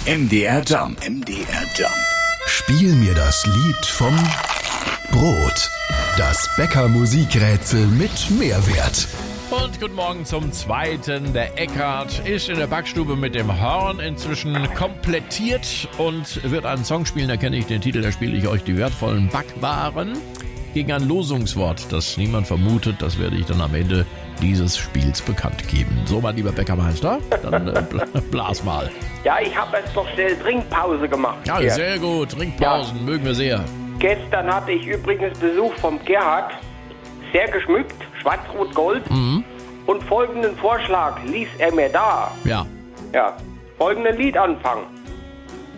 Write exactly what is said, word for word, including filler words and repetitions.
M D R Jump. M D R Jump. Spiel mir das Lied vom Brot. Das Bäcker-Musikrätsel mit Mehrwert. Und guten Morgen zum zweiten. Der Eckhard ist in der Backstube mit dem Horn inzwischen komplettiert und wird einen Song spielen. Da kenne ich den Titel, da spiele ich euch die wertvollen Backwaren gegen ein Losungswort, das niemand vermutet. Das werde ich dann am Ende dieses Spiels bekannt geben. So, mein lieber Bäckermeister, dann äh, blas mal. Ja, ich habe jetzt noch schnell Trinkpause gemacht. Ja, hier. sehr gut. Trinkpausen Ja. mögen wir sehr. Gestern hatte ich übrigens Besuch vom Gerhard. Sehr geschmückt, schwarz-rot-gold. Mhm. Und folgenden Vorschlag ließ er mir da. Ja. Ja, folgenden Lied anfangen.